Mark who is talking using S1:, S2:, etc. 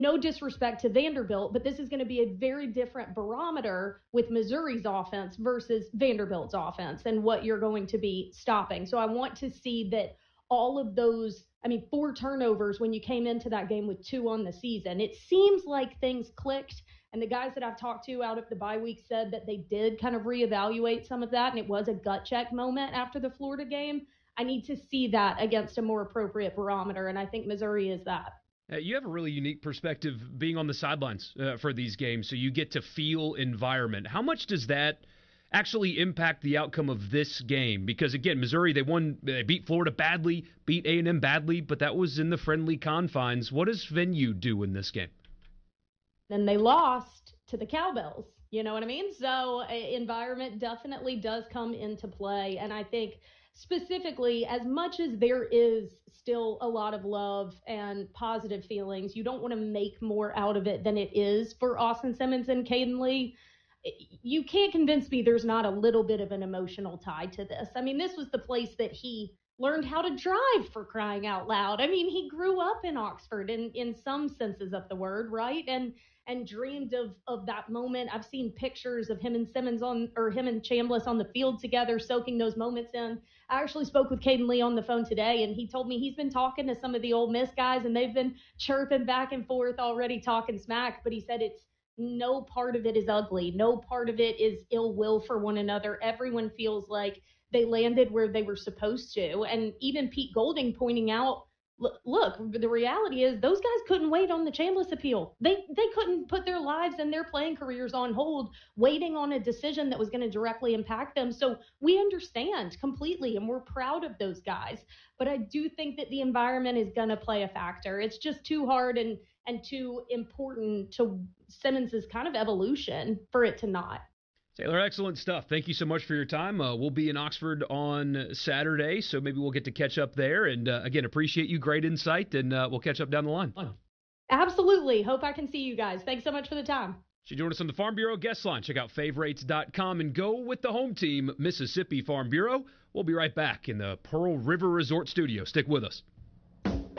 S1: no disrespect to Vanderbilt, but this is going to be a very different barometer with Missouri's offense versus Vanderbilt's offense and what you're going to be stopping. So I want to see that all of those, 4 turnovers when you came into that game with 2 on the season. It seems like things clicked, and the guys that I've talked to out of the bye week said that they did kind of reevaluate some of that, and it was a gut check moment after the Florida game. I need to see that against a more appropriate barometer, and I think Missouri is that.
S2: You have a really unique perspective being on the sidelines for these games, so you get to feel environment. How much does that actually impact the outcome of this game? Because, again, Missouri, they beat Florida badly, beat A&M badly, but that was in the friendly confines. What does venue do in this game?
S1: Then they lost to the Cowbells. You know what I mean? So environment definitely does come into play, and I think specifically, as much as there is still a lot of love and positive feelings, you don't want to make more out of it than it is for Austin Simmons and Caden Lee. You can't convince me there's not a little bit of an emotional tie to this. This was the place that he learned how to drive, for crying out loud. He grew up in Oxford in some senses of the word, right? And dreamed of that moment. I've seen pictures of him and him and Chambliss on the field together, soaking those moments in. I actually spoke with Caden Lee on the phone today, and he told me he's been talking to some of the Ole Miss guys, and they've been chirping back and forth already, talking smack. But he said no part of it is ugly. No part of it is ill will for one another. Everyone feels like they landed where they were supposed to. And even Pete Golding pointing out, look, the reality is those guys couldn't wait on the Chambliss appeal. They couldn't put their lives and their playing careers on hold waiting on a decision that was going to directly impact them. So we understand completely, and we're proud of those guys. But I do think that the environment is going to play a factor. It's just too hard and too important to Simmons' kind of evolution for it to not.
S2: Taylor, excellent stuff. Thank you so much for your time. We'll be in Oxford on Saturday, so maybe we'll get to catch up there. And again, appreciate you. Great insight, and we'll catch up down the line.
S1: Absolutely. Hope I can see you guys. Thanks so much for the time.
S2: She joined us on the Farm Bureau guest line. Check out favorites.com and go with the home team, Mississippi Farm Bureau. We'll be right back in the Pearl River Resort Studio. Stick with us.